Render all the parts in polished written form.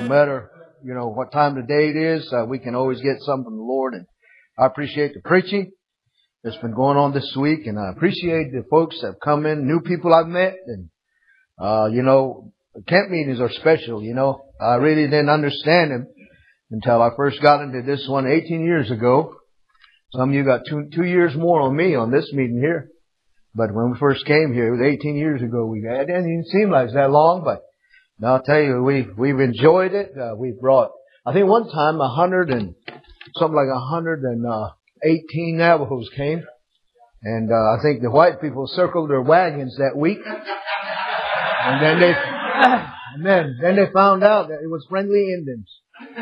matter, what time of day it is, we can always get something from the Lord. And I appreciate the preaching that's been going on this week. And I appreciate the folks that have come in, new people I've met. And, camp meetings are special, I really didn't understand them until I first got into this one 18 years ago. Some of you got two years more on me on this meeting here. But when we first came here, it was 18 years ago. It didn't even seem like it was that long, but now I'll tell you, we've enjoyed it. We brought, I think one time 118 Navajos came. And, I think the white people circled their wagons that week. And then they found out that it was friendly Indians.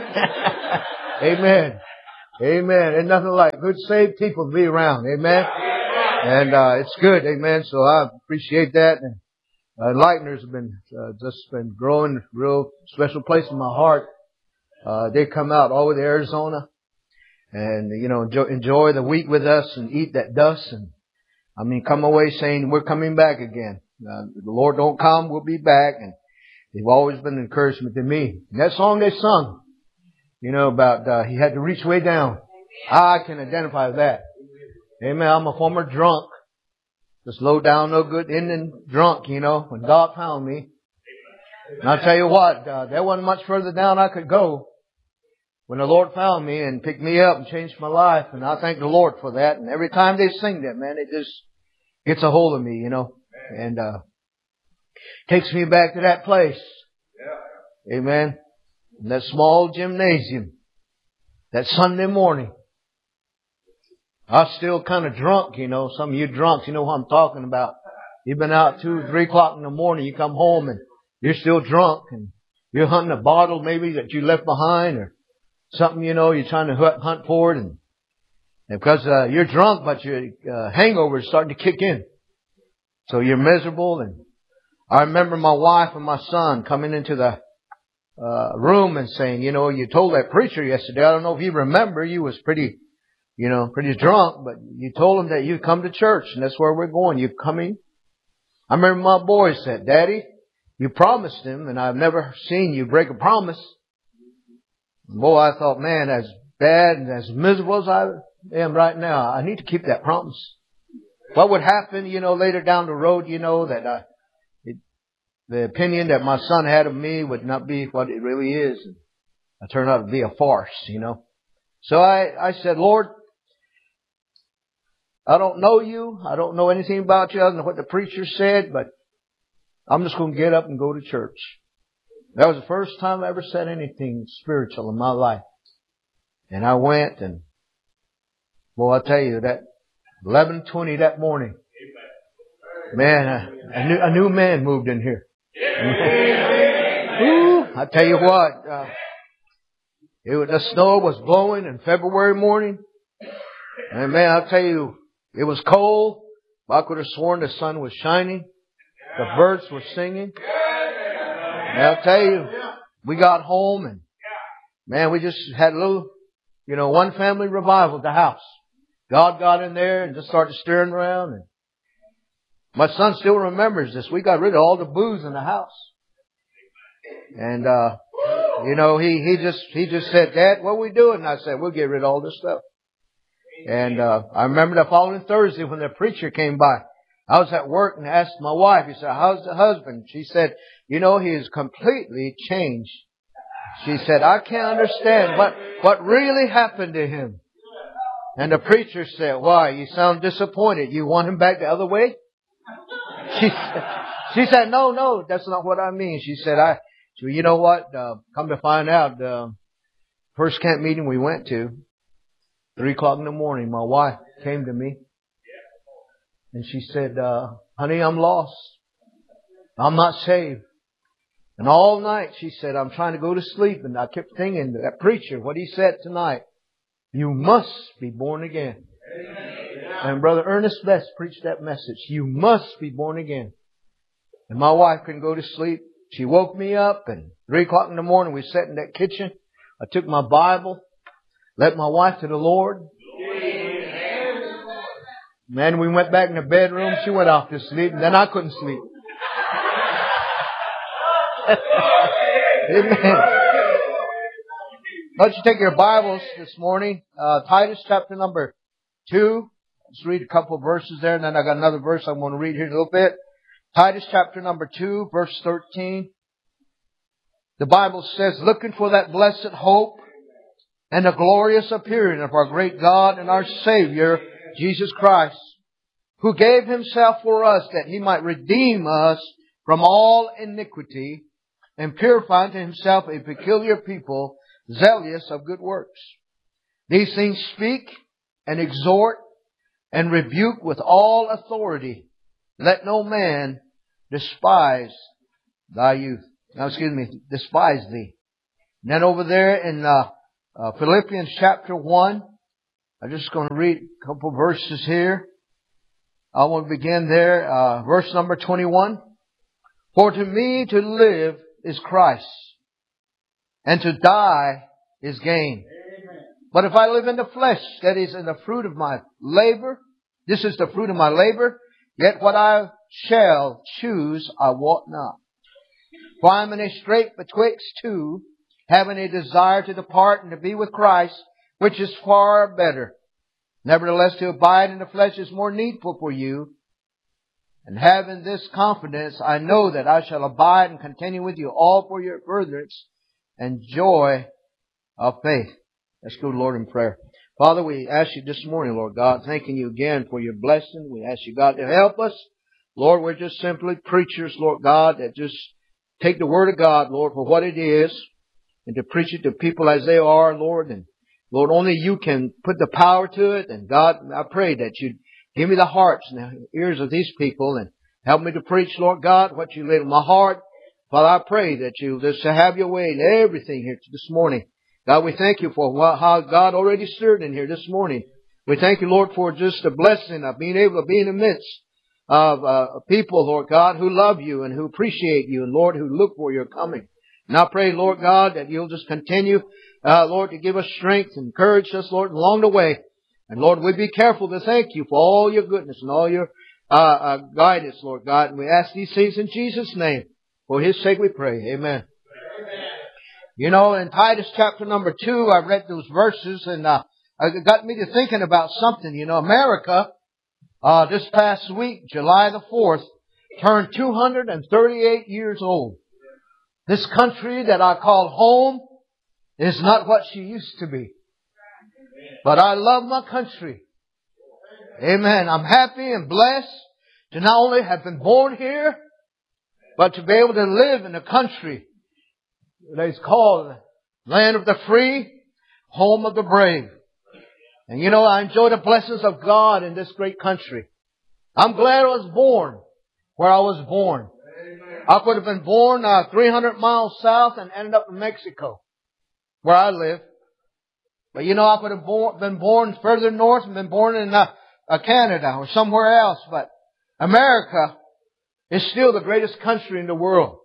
Amen. Amen. Ain't nothing like good saved people to be around. Amen. And, it's good. Amen. So I appreciate that. And, Lightner's been, just been growing real special place in my heart. They come out all over Arizona and, enjoy the week with us and eat that dust. And come away saying we're coming back again. The Lord don't come, we'll be back. And they've always been an encouragement to me. And that song they sung, about, he had to reach way down. I can identify with that. Amen. I'm a former drunk. Just low down, no good Indian drunk, when God found me. And I'll tell you what, there wasn't much further down I could go when the Lord found me and picked me up and changed my life. And I thank the Lord for that. And every time they sing that, man, it just gets a hold of me, and, takes me back to that place. Amen. In that small gymnasium, that Sunday morning. I was still kind of drunk, Some of you drunks, you know what I'm talking about. You've been out 2, 3 o'clock in the morning. You come home and you're still drunk and you're hunting a bottle maybe that you left behind or something, you're trying to hunt for it. And because, you're drunk, but your, hangover is starting to kick in. So you're miserable. And I remember my wife and my son coming into the, room and saying, you told that preacher yesterday, I don't know if you remember, you was pretty drunk, but you told him that you'd come to church and that's where we're going. You coming? I remember my boy said, Daddy, you promised him and I've never seen you break a promise. Boy, I thought, man, as bad and as miserable as I am right now, I need to keep that promise. What would happen, later down the road, that the opinion that my son had of me would not be what it really is. And it turned out to be a farce, So I said, Lord, I don't know you. I don't know anything about you other than what the preacher said, but I'm just going to get up and go to church. That was the first time I ever said anything spiritual in my life. And I went and, boy, I'll tell you that 11:20 that morning, man, a new man moved in here. Ooh, I tell you what, the snow was blowing in February morning. And man, I'll tell you, it was cold. I could have sworn the sun was shining. The birds were singing. And I'll tell you, we got home and man, we just had a little, one family revival at the house. God got in there and just started stirring around. And my son still remembers this. We got rid of all the booze in the house. And, he just said, Dad, what are we doing? And I said, we'll get rid of all this stuff. And, I remember the following Thursday when the preacher came by. I was at work and asked my wife, he said, how's the husband? She said, he is completely changed. She said, I can't understand what really happened to him. And the preacher said, why? You sound disappointed. You want him back the other way? She said, no, that's not what I mean. She said, so you know what? Come to find out, first camp meeting we went to, 3 o'clock in the morning, my wife came to me and she said, honey, I'm lost. I'm not saved. And all night she said, I'm trying to go to sleep. And I kept thinking, that preacher, what he said tonight, you must be born again. And Brother Ernest Best preached that message. You must be born again. And my wife couldn't go to sleep. She woke me up and 3 o'clock in the morning we sat in that kitchen. I took my Bible, led my wife to the Lord. Man, we went back in the bedroom. She went off to sleep and then I couldn't sleep. Amen. Let's take your Bibles this morning. Titus chapter number 2. Let's read a couple of verses there, and then I got another verse I'm going to read here in a little bit. Titus chapter number 2, verse 13. The Bible says, looking for that blessed hope and the glorious appearing of our great God and our Savior, Jesus Christ, who gave Himself for us that He might redeem us from all iniquity and purify unto Himself a peculiar people, zealous of good works. These things speak and exhort and rebuke with all authority. Let no man despise thy youth. Despise thee. And then over there in Philippians chapter 1, I'm just going to read a couple verses here. I want to begin there, verse number 21. For to me to live is Christ, and to die is gain. Amen. But if I live in the flesh, that is in the fruit of my labor, this is the fruit of my labor, yet what I shall choose I wot not. For I am in a strait betwixt two, having a desire to depart and to be with Christ, which is far better. Nevertheless, to abide in the flesh is more needful for you. And having this confidence, I know that I shall abide and continue with you all for your furtherance and joy of faith. Let's go to the Lord in prayer. Father, we ask you this morning, Lord God, thanking you again for your blessing. We ask you, God, to help us. Lord, we're just simply preachers, Lord God, that just take the Word of God, Lord, for what it is and to preach it to people as they are, Lord. And Lord, only you can put the power to it. And God, I pray that you'd give me the hearts and the ears of these people and help me to preach, Lord God, what you laid in my heart. Father, I pray that you'll just have your way in everything here this morning. God, we thank you for how God already stirred in here this morning. We thank you, Lord, for just the blessing of being able to be in the midst of people, Lord God, who love you and who appreciate you and, Lord, who look for your coming. And I pray, Lord God, that you'll just continue, Lord, to give us strength and encourage us, Lord, along the way. And Lord, we be careful to thank you for all your goodness and all your guidance, Lord God. And we ask these things in Jesus' name. For His sake we pray. Amen. Amen. You know, in Titus chapter number 2, I read those verses and it got me to thinking about something. You know, America, this past week, July the 4th, turned 238 years old. This country that I call home is not what she used to be. But I love my country. Amen. I'm happy and blessed to not only have been born here, but to be able to live in a country that is called land of the free, home of the brave. And you know, I enjoy the blessings of God in this great country. I'm glad I was born where I was born. I could have been born 300 miles south and ended up in Mexico, where I live. But you know, I could have been born further north and been born in Canada or somewhere else. But America is still the greatest country in the world.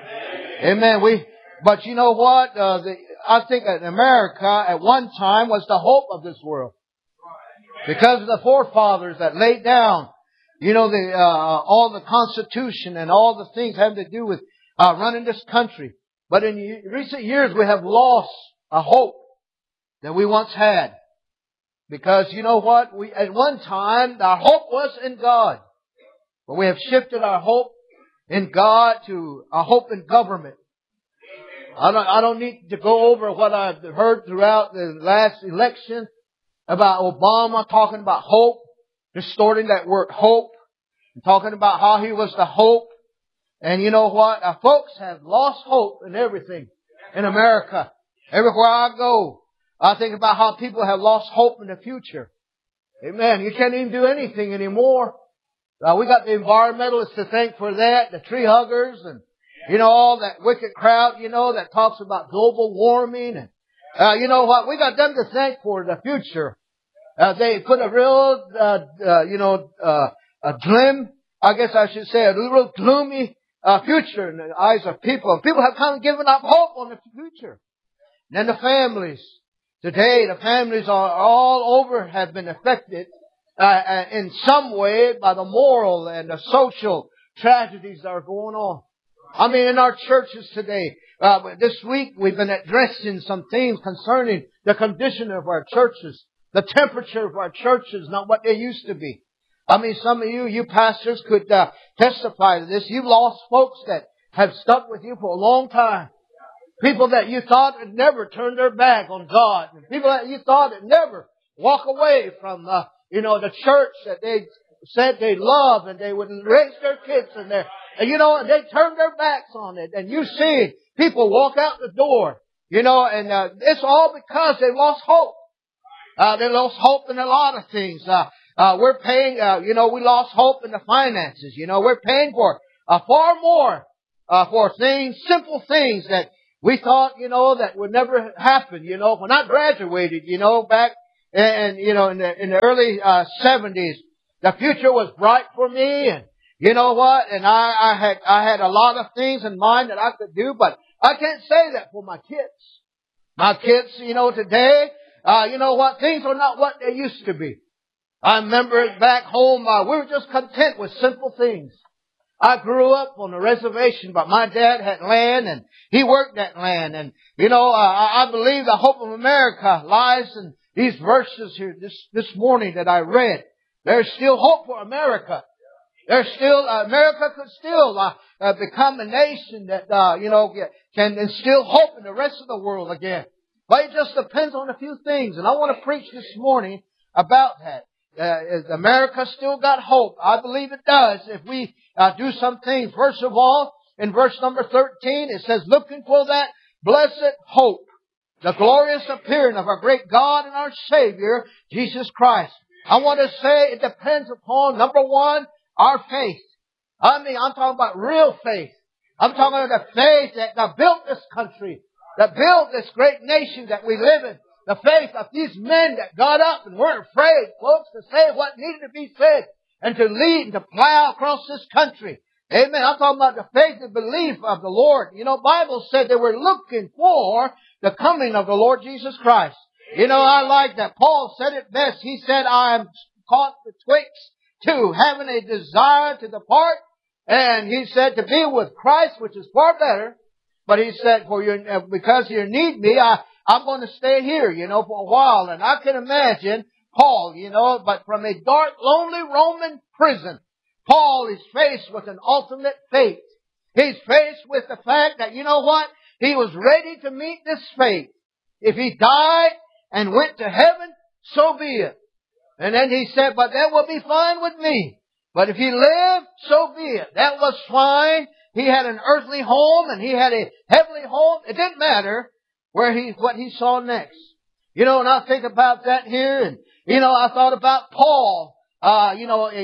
Amen. But you know what? I think that America at one time was the hope of this world. Because of the forefathers that laid down, you know, all the Constitution and all the things having to do with running this country. But in recent years, we have lost a hope that we once had. Because you know what? At one time, our hope was in God. But we have shifted our hope in God to a hope in government. I don't need to go over what I've heard throughout the last election about Obama talking about hope, distorting that word hope, and talking about how he was the hope. And you know what? Our folks have lost hope in everything in America. Everywhere I go, I think about how people have lost hope in the future. Amen. You can't even do anything anymore. We got the environmentalists to thank for that, the tree huggers, and you know, all that wicked crowd, you know, that talks about global warming. And you know what? We got them to thank for the future. They put a real, a real gloomy future in the eyes of people. People have kind of given up hope on the future. And then the families. Today, the families are all over have been affected in some way by the moral and the social tragedies that are going on. I mean, in our churches today, this week we've been addressing some things concerning the condition of our churches. The temperature of our churches, not what they used to be. I mean, some of you pastors could testify to this. You've lost folks that have stuck with you for a long time. People that you thought would never turn their back on God. And people that you thought would never walk away from, the church that they said they loved, and they would raise their kids in there. And they turned their backs on it. And you see people walk out the door, and it's all because they lost hope. They lost hope in a lot of things. We're paying, we lost hope in the finances. We're paying for far more for things, simple things that we thought, that would never happen. When I graduated, back in the early 70s, the future was bright for me, and you know what? And I had a lot of things in mind that I could do, but I can't say that for my kids. My kids, today, things are not what they used to be. I remember back home, we were just content with simple things. I grew up on a reservation, but my dad had land and he worked that land. And, I believe the hope of America lies in these verses here this morning that I read. There's still hope for America. There's still, America could still become a nation that, can instill hope in the rest of the world again. But it just depends on a few things. And I want to preach this morning about that. America still got hope. I believe it does if we do some things. First of all, in verse number 13, it says, looking for that blessed hope, the glorious appearing of our great God and our Savior, Jesus Christ. I want to say it depends upon, number one, our faith. I mean, I'm talking about real faith. I'm talking about the faith that built this country, that built this great nation that we live in. The faith of these men that got up and weren't afraid, folks, to say what needed to be said and to lead and to plow across this country. Amen. I'm talking about the faith and belief of the Lord. Bible said they were looking for the coming of the Lord Jesus Christ. I like that. Paul said it best. He said, I am caught betwixt two, having a desire to depart. And he said to be with Christ, which is far better. But he said, because you need me, I'm going to stay here, for a while. And I can imagine Paul, but from a dark, lonely Roman prison, Paul is faced with an ultimate fate. He's faced with the fact that, he was ready to meet this fate. If he died and went to heaven, so be it. And then he said, but that will be fine with me. But if he lived, so be it. That was fine. He had an earthly home and he had a heavenly home. It didn't matter what he saw next. And I think about that here, and I thought about Paul. My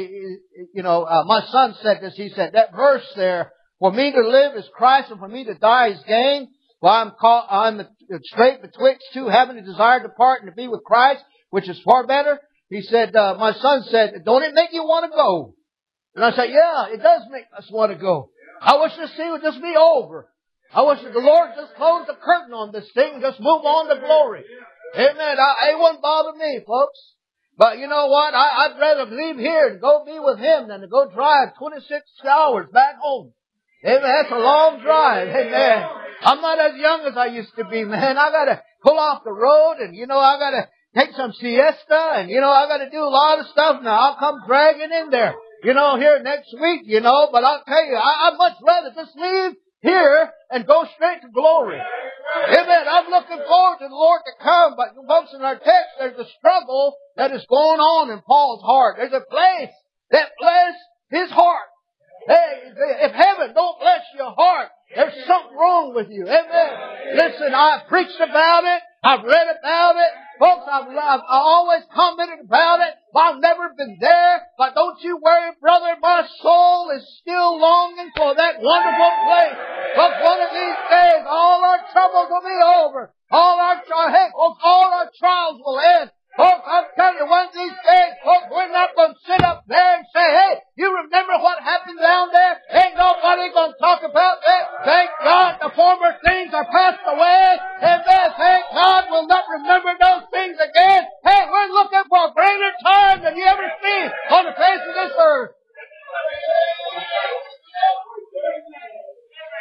son said this. He said that verse there, for me to live is Christ and for me to die is gain. Well, I'm straight betwixt two, having a desire to depart and to be with Christ, which is far better. He said, my son said, don't it make you want to go? And I said, yeah, it does make us want to go. I wish this thing would just be over. I wish that the Lord just closed the curtain on this thing and just move on to glory. Amen. It wouldn't bother me, folks. But you know what? I'd rather leave here and go be with Him than to go drive 26 hours back home. Amen. That's a long drive. Amen. I'm not as young as I used to be, man. I gotta pull off the road and, I gotta take some siesta and, I gotta do a lot of stuff now. I'll come dragging in there, here next week, but I'll tell you, I'd much rather just leave here and go straight to glory. Amen. I'm looking forward to the Lord to come, but folks, in our text, there's a struggle that is going on in Paul's heart. There's a place that bless his heart. Hey, if heaven don't bless your heart, there's something wrong with you. Amen. Listen, I've preached about it. I've read about it. Folks, I've always commented about it. I've never been there. But don't you worry, brother. My soul is still longing for that wonderful place. But one of these days, all our troubles will be over. All our trials will end. Folks, I'm telling you, one of these days, folks, we're not going to sit up there and say, hey, you remember what happened down there? Ain't nobody going to talk about that. Thank God the former things are passed away. Amen. Thank God we'll not remember those things again. Hey, we're looking for a greater time than you ever seen on the face of this earth.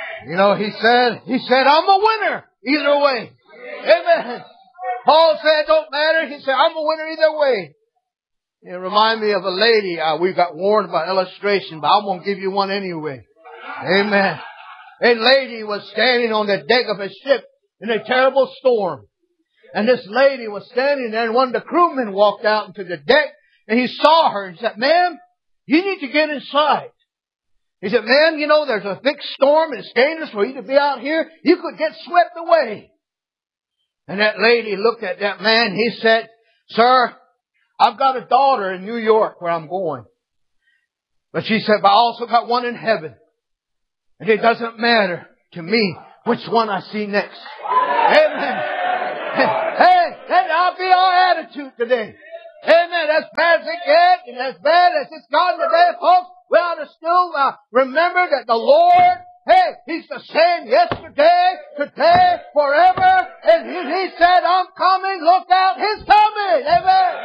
He said, I'm a winner either way. Amen. Paul said, it don't matter. He said, I'm a winner either way. It reminded me of a lady. We got warned about illustration, but I'm going to give you one anyway. Amen. A lady was standing on the deck of a ship in a terrible storm. And this lady was standing there, and one of the crewmen walked out into the deck, and he saw her and said, ma'am, you need to get inside. He said, ma'am, there's a big storm and it's dangerous for you to be out here. You could get swept away. And that lady looked at that man. He said, sir, I've got a daughter in New York where I'm going. But she said, but I also got one in heaven. And it doesn't matter to me which one I see next. Amen. Hey, that ought to be our attitude today. Amen. As bad as it gets and as bad as it's gotten today, folks, we ought to still remember that the Lord, hey, He's the same yesterday, today, forever. And He said, I'm coming. Look out. He's coming. Amen.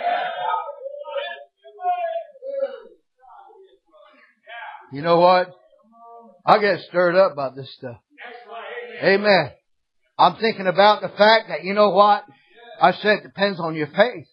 You know what? I get stirred up about this stuff. Amen. I'm thinking about the fact that, you know what? I said it depends on your faith.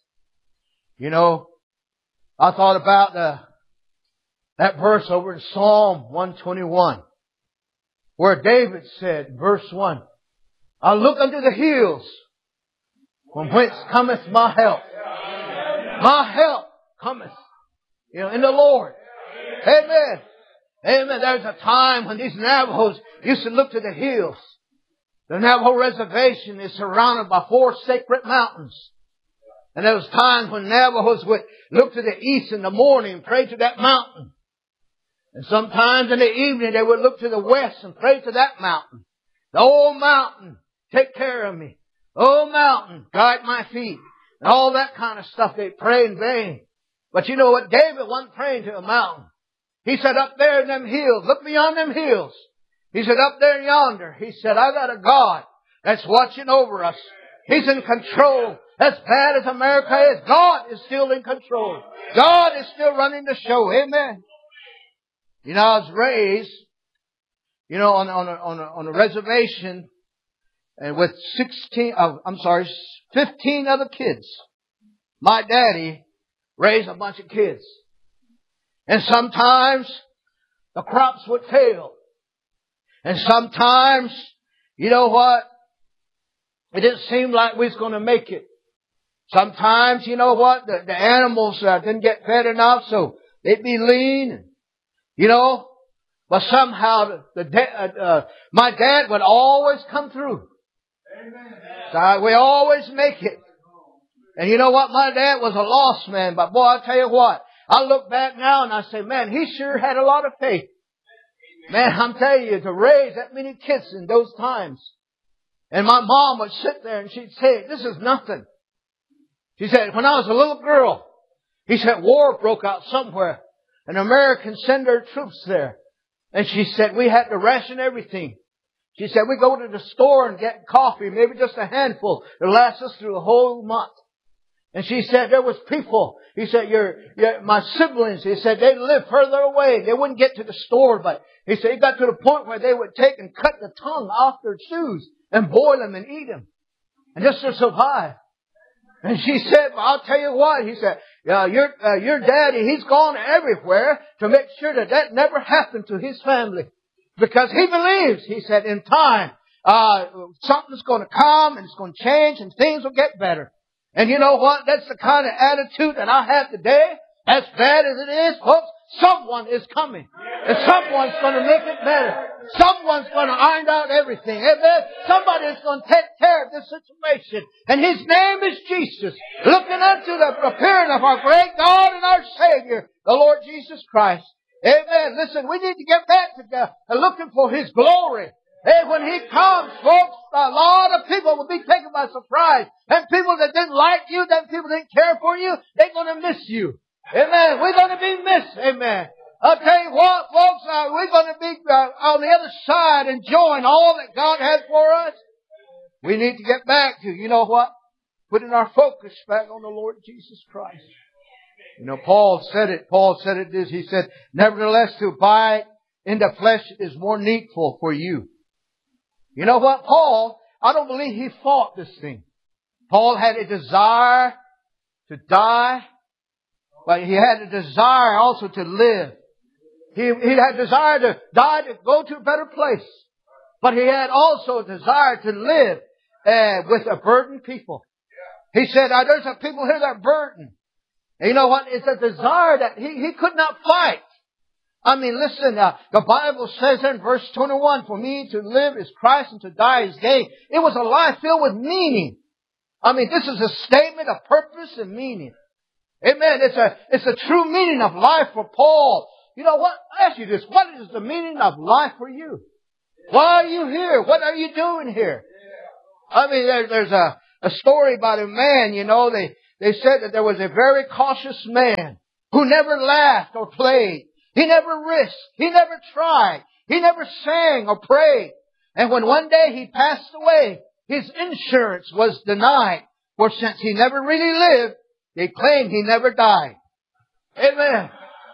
I thought about that verse over in Psalm 121, where David said, verse 1, I look unto the hills, from whence cometh my help. My help cometh, in the Lord. Amen. Amen. There's a time when these Navajos used to look to the hills. The Navajo reservation is surrounded by 4 sacred mountains. And there was times when Navajos would look to the east in the morning and pray to that mountain. And sometimes in the evening they would look to the west and pray to that mountain. The old mountain, take care of me. Oh mountain, guide my feet. And all that kind of stuff. They pray in vain. But you know what? David wasn't praying to a mountain. He said, up there in them hills, look beyond them hills. He said, up there yonder, he said, I got a God that's watching over us. He's in control. As bad as America is, God is still in control. God is still running the show. Amen. I was raised, on a reservation, and with 15 other kids. My daddy raised a bunch of kids. And sometimes the crops would fail. And sometimes, you know what? It didn't seem like we was going to make it. Sometimes, you know what? The animals didn't get fed enough, so they'd be lean. But somehow my dad would always come through. So we always make it. And you know what? My dad was a lost man, but boy, I'll tell you what. I look back now and I say, man, he sure had a lot of faith. Man, I'm telling you, to raise that many kids in those times. And my mom would sit there and she'd say, this is nothing. She said, when I was a little girl, he said, war broke out somewhere. And Americans send their troops there. And she said, we had to ration everything. She said, we go to the store and get coffee, maybe just a handful, to last us through a whole month. And she said, there was people. He said, my siblings, he said, they lived further away. They wouldn't get to the store, but he said, it got to the point where they would take and cut the tongue off their shoes and boil them and eat them. And just to survive. And she said, well, I'll tell you what, he said, your daddy, he's gone everywhere to make sure that never happened to his family. Because he believes, he said, in time, something's going to come and it's going to change and things will get better. And you know what? That's the kind of attitude that I have today. As bad as it is, folks, someone is coming. And someone's going to make it better. Someone's going to iron out everything. Amen. Somebody is going to take care of this situation. And His name is Jesus. Looking unto the appearing of our great God and our Savior, the Lord Jesus Christ. Amen. Listen, we need to get back to God and looking for His glory. Hey, when He comes, folks, a lot of people will be taken by surprise. And people that didn't like you, that people didn't care for you, they're going to miss you. Amen. We're going to be missed. Amen. I'll tell you what, folks, we're going to be on the other side enjoying all that God has for us. We need to get back to, you know what? Putting our focus back on the Lord Jesus Christ. Paul said it this. He said, nevertheless, to abide in the flesh is more needful for you. You know what? Paul, I don't believe he fought this thing. Paul had a desire to die, but he had a desire also to live. He had a desire to die, to go to a better place. But he had also a desire to live with a burdened people. He said, there's some people here that are burdened. And you know what? It's a desire that he could not fight. I mean, listen, the Bible says in verse 21, for me to live is Christ and to die is gain. It was a life filled with meaning. I mean, this is a statement of purpose and meaning. Amen. It's a true meaning of life for Paul. You know what? I ask you this. What is the meaning of life for you? Why are you here? What are you doing here? I mean, there's a story about a man, you know, they said that there was a very cautious man who never laughed or played. He never risked. He never tried. He never sang or prayed. And when one day he passed away, his insurance was denied. For since he never really lived, they claimed he never died. Amen.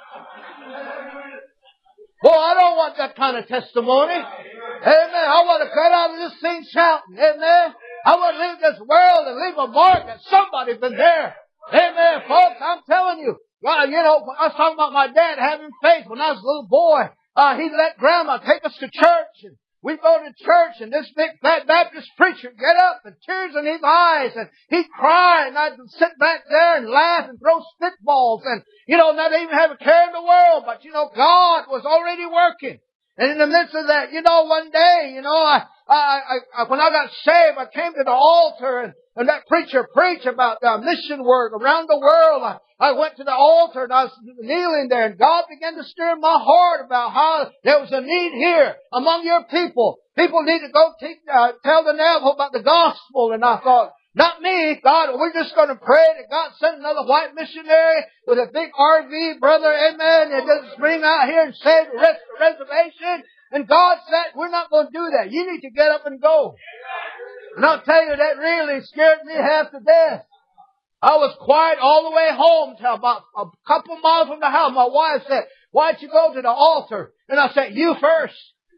Well, I don't want that kind of testimony. Amen. I want to get out of this thing shouting. Amen. I want to leave this world and leave a mark that somebody's been there. Amen. Folks, I'm telling you. Well, you know, I was talking about my dad having faith when I was a little boy. He let Grandma take us to church, and we'd go to church, and this big fat Baptist preacher get up and tears in his eyes, and he'd cry, and I'd sit back there and laugh and throw spitballs, and, you know, not even have a care in the world, but, you know, God was already working. And in the midst of that, you know, one day, you know, when I got saved, I came to the altar, and that preacher preached about mission work around the world. I went to the altar and I was kneeling there, and God began to stir in my heart about how there was a need here among your people. People need to go tell the Navajo about the gospel. And I thought, not me, God, we're just going to pray that God send another white missionary with a big RV, brother, amen, and just bring out here and save the rest of the reservation. And God said, we're not going to do that. You need to get up and go. And I'll tell you, that really scared me half to death. I was quiet all the way home till about a couple miles from the house. My wife said, why'd you go to the altar? And I said, you first.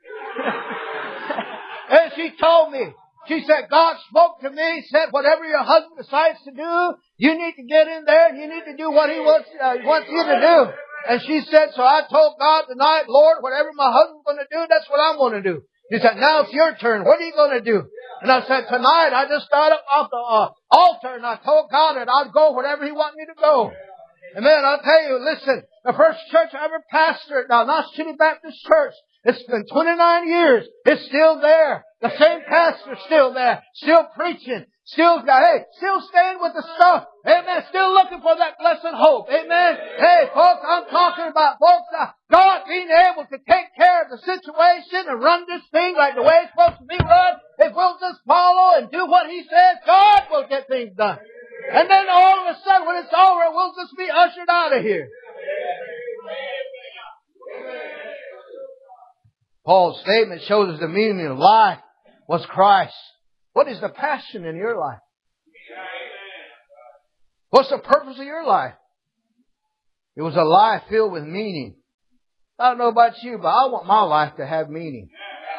And she told me, she said, God spoke to me, said, whatever your husband decides to do, you need to get in there and you need to do what he wants you to do. And she said, so I told God tonight, Lord, whatever my husband's going to do, that's what I'm going to do. He said, now it's your turn. What are you going to do? And I said, tonight I just got up off the altar and I told God that I'd go wherever He wanted me to go. Amen. I'll tell you, listen, the first church I ever pastored, Knox City Baptist Church, it's been 29 years. It's still there. The same pastor's still there, still preaching, still staying with the stuff. Amen. Still looking for that blessed hope. Amen. Hey, folks, I'm talking about, folks, God being able to take care of the situation and run this thing like the way it's supposed to be run. If we'll just follow and do what He says, God will get things done. And then all of a sudden, when it's over, we'll just be ushered out of here. Paul's statement shows us the meaning of life was Christ. What is the passion in your life? What's the purpose of your life? It was a life filled with meaning. I don't know about you, but I want my life to have meaning.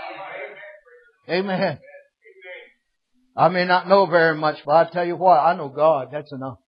Amen. I may not know very much, but I tell you what, I know God. That's enough.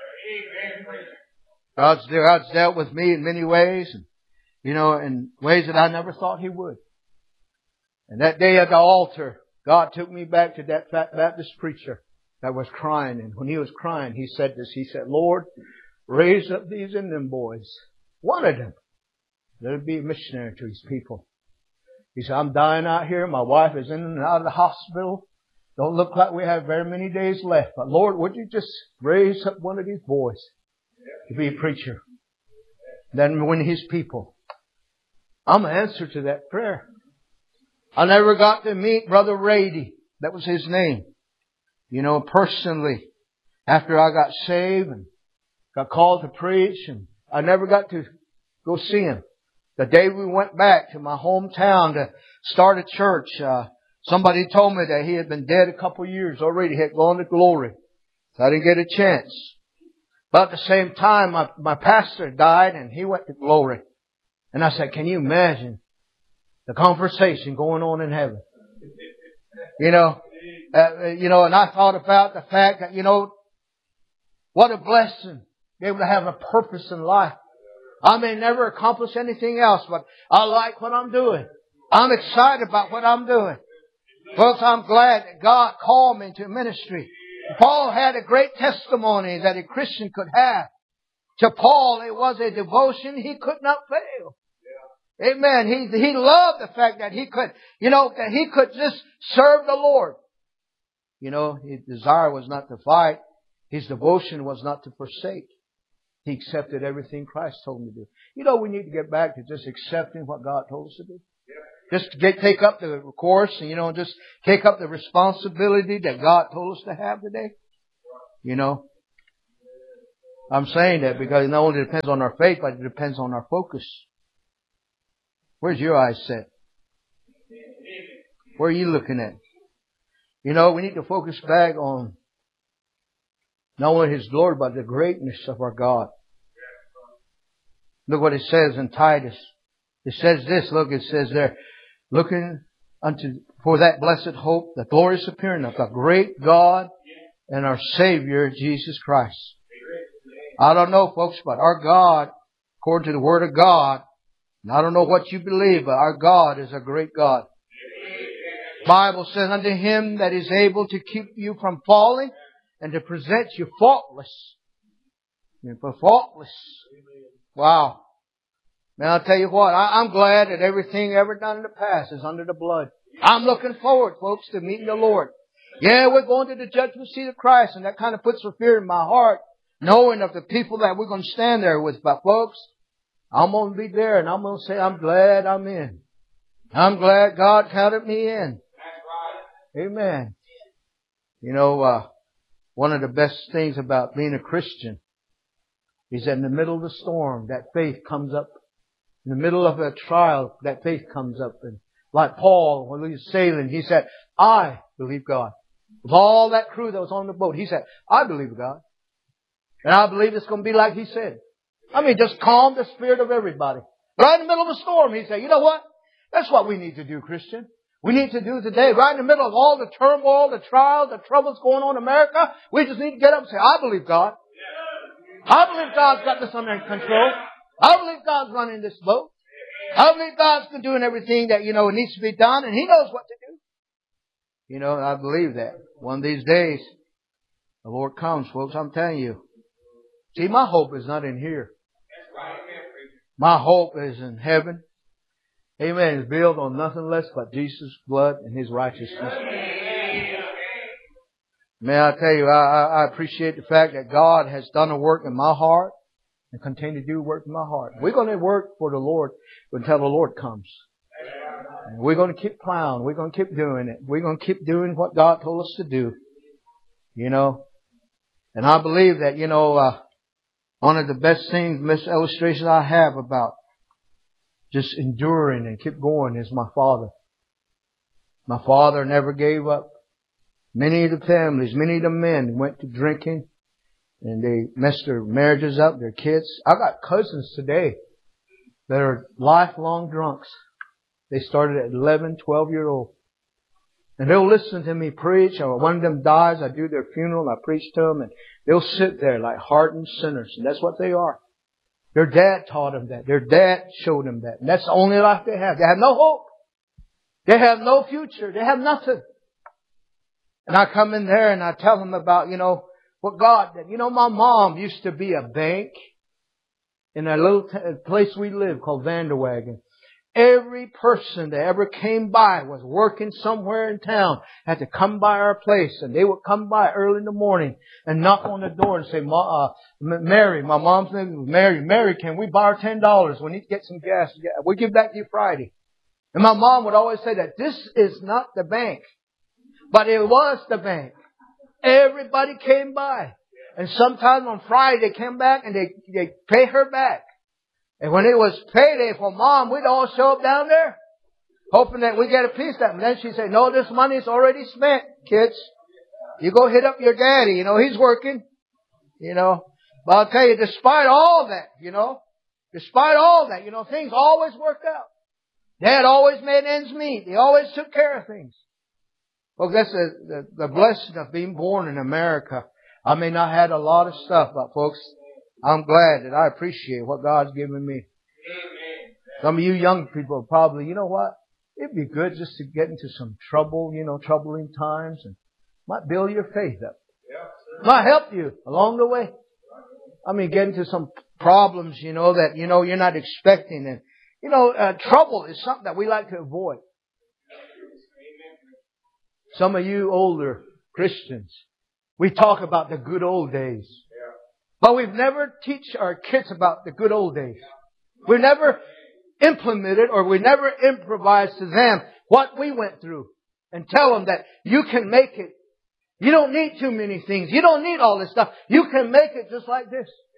God's dealt with me in many ways, and, you know, in ways that I never thought He would. And that day at the altar, God took me back to that fat Baptist preacher that was crying. And when he was crying, he said this. He said, Lord, raise up these Indian boys. One of them. Let it be a missionary to His people. He said, I'm dying out here. My wife is in and out of the hospital. Don't look like we have very many days left. But Lord, would you just raise up one of these boys to be a preacher? Then win His people. I'm an answer to that prayer. I never got to meet Brother Rady. That was his name. You know, personally. After I got saved and got called to preach, and I never got to go see him. The day we went back to my hometown to start a church, somebody told me that he had been dead a couple of years already. He had gone to glory. So I didn't get a chance. But at the same time, my pastor died and he went to glory. And I said, can you imagine the conversation going on in heaven? You know, and I thought about the fact that, what a blessing to be able to have a purpose in life. I may never accomplish anything else, but I like what I'm doing. I'm excited about what I'm doing. Folks, I'm glad that God called me to ministry. Paul had a great testimony that a Christian could have. To Paul, it was a devotion he could not fail. Amen. He loved the fact that he could, that he could just serve the Lord. His desire was not to fight. His devotion was not to forsake. He accepted everything Christ told him to do. We need to get back to just accepting what God told us to do. Just take up the course and, just take up the responsibility that God told us to have today. I'm saying that because it not only depends on our faith, but it depends on our focus. Where's your eyes set? Where are you looking at? We need to focus back on not only His glory, but the greatness of our God. Look what it says in Titus. It says this, it says there, looking for that blessed hope, the glorious appearing of the great God and our Savior, Jesus Christ. I don't know, folks, but our God, according to the Word of God, and I don't know what you believe, but our God is a great God. The Bible says, unto Him that is able to keep you from falling and to present you faultless. Faultless. Wow. Now I'll tell you what, I'm glad that everything ever done in the past is under the blood. I'm looking forward, folks, to meeting the Lord. Yeah, we're going to the judgment seat of Christ, and that kind of puts a fear in my heart, knowing of the people that we're going to stand there with. But folks, I'm going to be there, and I'm going to say, I'm glad I'm in. I'm glad God counted me in. Amen. One of the best things about being a Christian is that in the middle of the storm, that faith comes up. In the middle of a trial, that faith comes up. And like Paul, when he was sailing, he said, I believe God. With all that crew that was on the boat, he said, I believe God. And I believe it's going to be like he said. Just calm the spirit of everybody. Right in the middle of a storm, he said, you know what? That's what we need to do, Christian. We need to do today, right in the middle of all the turmoil, the trials, the troubles going on in America. We just need to get up and say, I believe God. I believe God's got this under control. I believe God's running this boat. I believe God's doing everything that, it needs to be done, and He knows what to do. I believe that. One of these days, the Lord comes, folks, I'm telling you. See, my hope is not in here. My hope is in heaven. Amen. It's built on nothing less but Jesus' blood and His righteousness. May I tell you, I appreciate the fact that God has done a work in my heart and continue to do work in my heart. We're going to work for the Lord until the Lord comes. And we're going to keep plowing. We're going to keep doing it. We're going to keep doing what God told us to do. And I believe that, one of the best things, best illustrations I have about just enduring and keep going is my father. My father never gave up. Many of the families, many of the men went to drinking and they messed their marriages up, their kids. I got cousins today that are lifelong drunks. They started at 11, 12-year-old. And they'll listen to me preach, or one of them dies, I do their funeral, I preach to them, and they'll sit there like hardened sinners. And that's what they are. Their dad taught them that. Their dad showed them that. And that's the only life they have. They have no hope. They have no future. They have nothing. And I come in there and I tell them about, what God did. My mom used to be a bank in a little place we live called Vanderwagen. Every person that ever came by was working somewhere in town, had to come by our place, and they would come by early in the morning and knock on the door and say, Mary, my mom's name was Mary. Mary, can we borrow $10? We need to get some gas. We'll give that to you Friday. And my mom would always say that this is not the bank, but it was the bank. Everybody came by. And sometimes on Friday they came back and they pay her back. And when it was payday for Mom, we'd all show up down there, hoping that we get a piece of that. And then she'd say, no, this money's already spent, kids. You go hit up your daddy, he's working, But I'll tell you, despite all that, things always worked out. Dad always made ends meet. He always took care of things. Well, that's the blessing of being born in America. I may not have had a lot of stuff, but folks, I'm glad that I appreciate what God's given me. Some of you young people probably, you know what? It'd be good just to get into some trouble, troubling times, and might build your faith up. Might help you along the way. Get into some problems, that, you're not expecting. And, trouble is something that we like to avoid. Some of you older Christians, we talk about the good old days. But we've never teach our kids about the good old days. We've never implemented or we never improvised to them what we went through and tell them that you can make it. You don't need too many things. You don't need all this stuff. You can make it just like this.